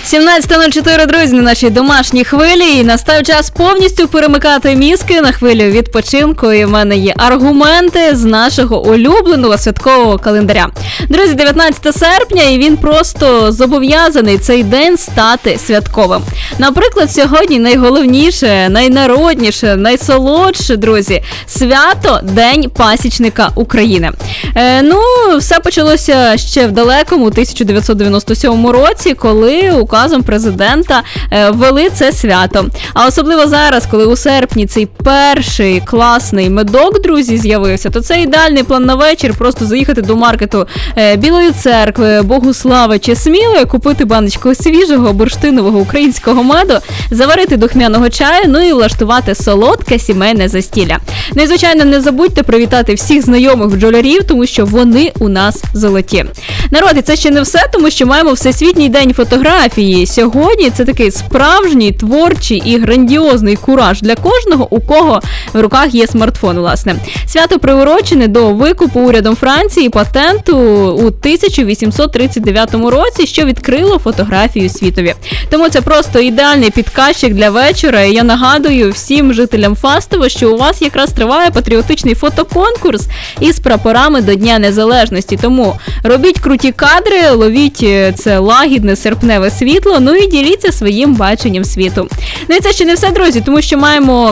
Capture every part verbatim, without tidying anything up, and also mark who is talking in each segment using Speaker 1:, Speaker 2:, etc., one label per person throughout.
Speaker 1: сімнадцята нуль чотири, друзі, на нашій домашній хвилі. І настав час повністю перемикати мізки на хвилю відпочинку. І в мене є аргументи з нашого улюбленого святкового календаря. Друзі, дев'ятнадцяте серпня, і він просто зобов'язаний цей день стати святковим. Наприклад, сьогодні найголовніше, найнародніше, найсолодше, друзі, свято День пасічника України. Е, ну, все почалося ще в далекому тисяча дев'ятсот дев'яносто сьомому році, коли указом президента е, ввели це свято. А особливо зараз, коли у серпні цей перший класний медок, друзі, з'явився, то це ідеальний план на вечір, просто заїхати до маркету е, Білої Церкви, Богуслави чи Смілої, купити баночку свіжого бурштинового українського меду, заварити духмяного чаю, ну і влаштувати солодке сімейне застілля. Ну і, звичайно, не забудьте привітати всіх знайомих бджолярів, тому що вони у нас золоті. Народ, і це ще не все, тому що маємо Всесвітній день фотографії. Сьогодні це такий справжній, творчий і грандіозний кураж для кожного, у кого в руках є смартфон, власне. Свято приурочене до викупу урядом Франції патенту у тисяча вісімсот тридцять дев'ятому році, що відкрило фотографію світові. Тому це просто ідеальний підказчик для вечора. І я нагадую всім жителям Фастова, що у вас якраз триває патріотичний фотоконкурс із прапорами до Дня Незалежності. Тому робіть круті кадри, ловіть це лагідне серпневе світло, ну і діліться своїм баченням світу. Ну і це ще не все, друзі, тому що маємо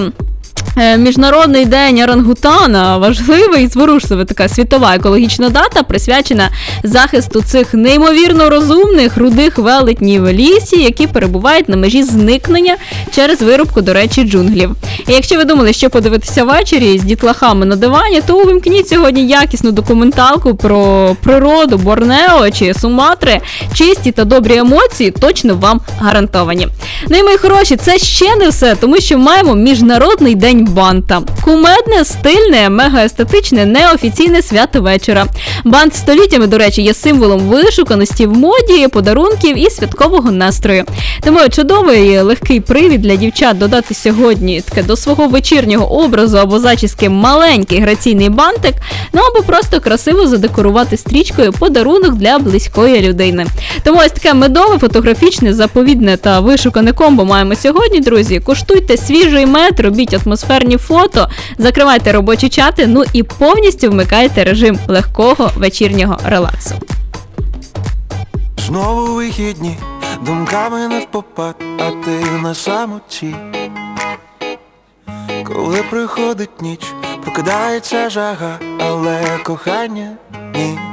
Speaker 1: Міжнародний день орангутана, важлива і зворушлива така світова екологічна дата, присвячена захисту цих неймовірно розумних рудих велетнів в лісі, які перебувають на межі зникнення через вирубку, до речі, джунглів. І якщо ви думали, що подивитися ввечері з дітлахами на дивані, то увімкніть сьогодні якісну документалку про природу Борнео чи Суматри. Чисті та добрі емоції точно вам гарантовані. Ну і, мої хороші, це ще не все, тому що маємо Міжнародний день банта. Кумедне, стильне, мегаестетичне, неофіційне свято вечора. Бант століттями, до речі, є символом вишуканості в моді, подарунків і святкового настрою. Тому чудовий легкий привід для дівчат додати сьогодні таке до свого вечірнього образу або зачіски маленький граційний бантик, ну або просто красиво задекорувати стрічкою подарунок для близької людини. Тому ось таке медове, фотографічне, заповідне та вишукане комбо маємо сьогодні, друзі. Куштуйте свіжий мед, робіть атмосферні фото, закривайте робочі чати, ну і повністю вмикайте режим легкого вечірнього релаксу.
Speaker 2: Знову вихідні, думками не впопад, а ти на самоті. Коли приходить ніч, прокидається жага, але кохання ні.